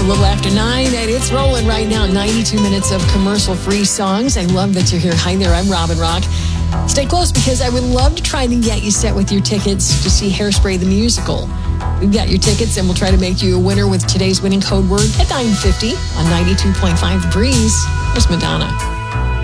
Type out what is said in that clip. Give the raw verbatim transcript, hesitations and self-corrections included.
little after nine, and it's rolling right now. ninety-two minutes of commercial-free songs. I love that you're here. Hi there, I'm Robin Rock. Stay close because I would love to try to get you set with your tickets to see Hairspray the Musical. We've got your tickets, and we'll try to make you a winner with today's winning code word at nine fifty on ninety-two point five The Breeze. Here's Madonna.